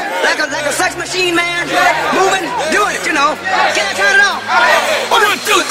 like a sex machine, man. Moving, doing it, you know.